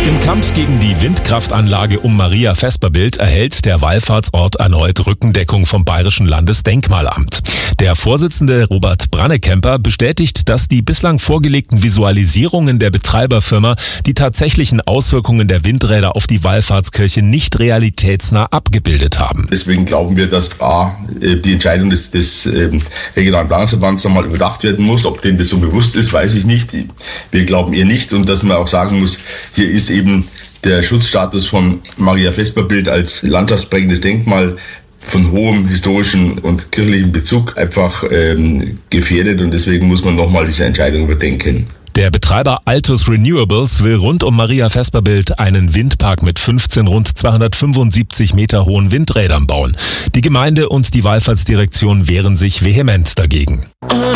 Im Kampf gegen die Windkraftanlage um Maria Vesperbild erhält der Wallfahrtsort erneut Rückendeckung vom Bayerischen Landesdenkmalamt. Der Vorsitzende Robert Brannekemper bestätigt, dass die bislang vorgelegten Visualisierungen der Betreiberfirma die tatsächlichen Auswirkungen der Windräder auf die Wallfahrtskirche nicht realitätsnah abgebildet haben. Deswegen glauben wir, dass die Entscheidung des regionalen Planungsverbands nochmal überdacht werden muss. Ob denen das so bewusst ist, weiß ich nicht. Wir glauben ihr nicht, und dass man auch sagen muss, hier ist eben der Schutzstatus von Maria Vesperbild als landschaftsprägendes Denkmal von hohem historischen und kirchlichen Bezug einfach gefährdet, und deswegen muss man nochmal diese Entscheidung überdenken. Der Betreiber Altus Renewables will rund um Maria Vesperbild einen Windpark mit 15 rund 275 Meter hohen Windrädern bauen. Die Gemeinde und die Wallfahrtsdirektion wehren sich vehement dagegen.